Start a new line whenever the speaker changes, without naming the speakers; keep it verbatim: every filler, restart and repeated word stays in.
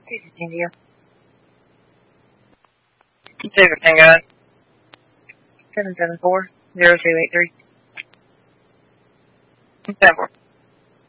India.
David Tango.
seven seven four, zero two eight three.
seven four.